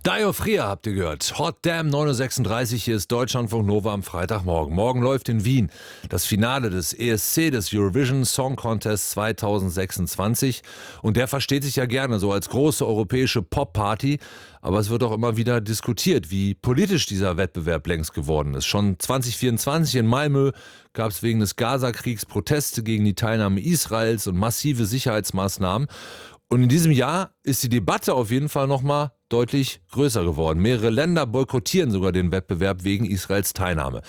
Dayo Fria habt ihr gehört. Hot Damn 9:36 hier ist Deutschlandfunk Nova am Freitagmorgen. Morgen läuft in Wien das Finale des ESC, des Eurovision Song Contest 2026. Und der versteht sich ja gerne so als große europäische Pop-Party. Aber es wird auch immer wieder diskutiert, wie politisch dieser Wettbewerb längst geworden ist. Schon 2024 in Malmö gab es wegen des Gaza-Kriegs Proteste gegen die Teilnahme Israels und massive Sicherheitsmaßnahmen. Und in diesem Jahr ist die Debatte auf jeden Fall nochmal deutlich größer geworden. Mehrere Länder boykottieren sogar den Wettbewerb wegen Israels Teilnahme.